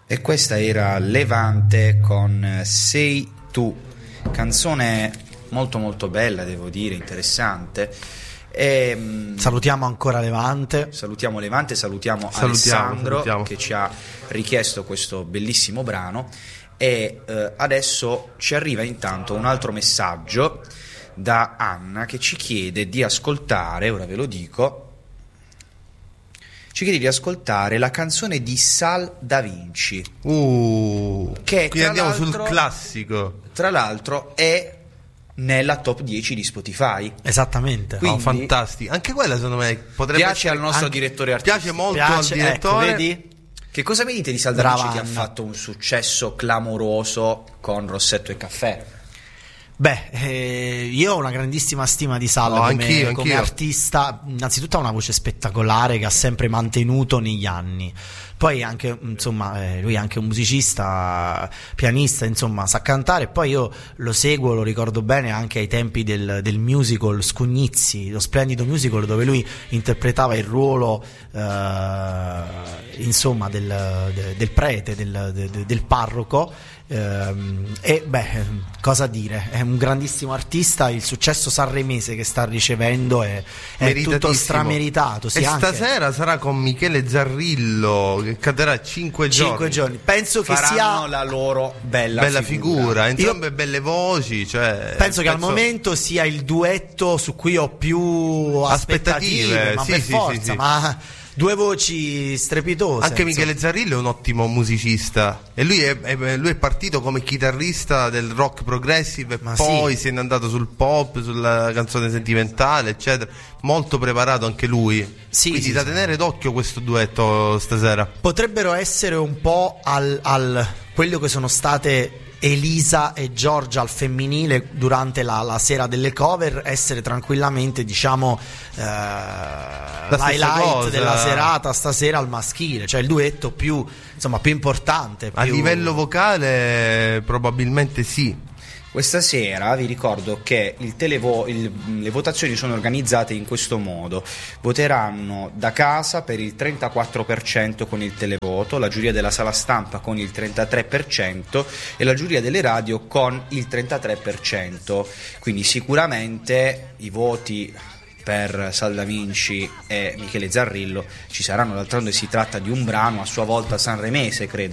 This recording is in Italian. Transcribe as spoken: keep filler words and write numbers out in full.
E questa era Levante con Sei tu, canzone molto molto bella, devo dire, interessante. E, salutiamo ancora Levante. Salutiamo Levante, salutiamo, salutiamo Alessandro salutiamo. che ci ha richiesto questo bellissimo brano. E eh, adesso ci arriva intanto un altro messaggio da Anna che ci chiede di ascoltare, ora ve lo dico, ci chiede di ascoltare la canzone di Sal Da Vinci. Uh, che quindi andiamo sul classico. Tra l'altro è nella top dieci di Spotify. Esattamente. Quindi, oh, fantastico. Anche quella secondo me potrebbe piace essere al nostro anche, direttore artistico. piace molto piace, al direttore. ecco, vedi? Che cosa mi dite di Sal Da Vinci che ha Anna. fatto un successo clamoroso con Rossetto e Caffè? Beh, eh, io ho una grandissima stima di Sal No, come, anch'io, come anch'io. artista. Innanzitutto ha una voce spettacolare che ha sempre mantenuto negli anni. Poi anche, insomma, eh, lui è anche un musicista, pianista, insomma, sa cantare. Poi io lo seguo, lo ricordo bene anche ai tempi del, del musical Scugnizzi, lo splendido musical dove lui interpretava il ruolo, eh, insomma, del, de, del prete, del, de, del parroco. Ehm, e beh, cosa dire, è un grandissimo artista. Il successo sanremese che sta ricevendo è, è tutto strameritato. Sì, e anche stasera sarà con Michele Zarrillo che cadrà cinque giorni. cinque giorni. Penso che Faranno sia la loro bella, bella figura, figura, entrambe Io belle voci, cioè, penso che al penso- momento sia il duetto su cui ho più aspettative, Aspettative, ma sì, per sì, forza, sì, sì. ma due voci strepitose. Anche insomma. Michele Zarrillo è un ottimo musicista e lui è, è- lui è partito come chitarrista del rock progressive e Ma poi sì. se n'è andato sul pop, sulla canzone sentimentale, eccetera. Molto preparato anche lui. Sì, Quindi sì, da sì. tenere d'occhio questo duetto stasera. Potrebbero essere un po' al, al quello che sono state Elisa e Giorgia al femminile durante la, la sera delle cover, essere tranquillamente, diciamo, eh, stessa l'highlight cosa. della serata stasera al maschile, cioè il duetto più, insomma, più importante. A più- livello vocale probabilmente sì. Questa sera vi ricordo che il televo- il- le votazioni sono organizzate in questo modo: voteranno da casa per il trentaquattro per cento con il televoto, la giuria della sala stampa con il trentatré per cento e la giuria delle radio con il trentatré per cento. Quindi sicuramente i voti per Sal Da Vinci e Michele Zarrillo ci saranno. D'altronde si tratta di un brano a sua volta sanremese, credo.